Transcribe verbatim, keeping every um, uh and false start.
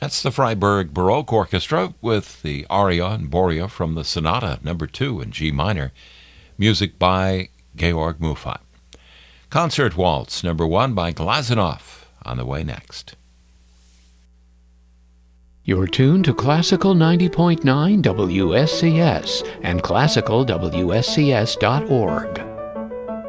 That's the Freiburg Baroque Orchestra with the aria and Borea from the Sonata number two in G minor, music by Georg Muffat. Concert Waltz number one by Glazunov on the way next. You're tuned to Classical ninety point nine W S C S and classical W S C S dot org.